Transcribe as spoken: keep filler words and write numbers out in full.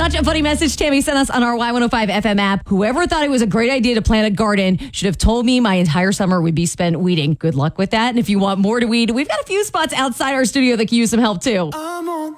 Such a funny message Tammy sent us on our Y one oh five F M app. Whoever thought it was a great idea to plant a garden should have told me my entire summer would be spent weeding. Good luck with that. And if you want more to weed, we've got a few spots outside our studio that can use some help too.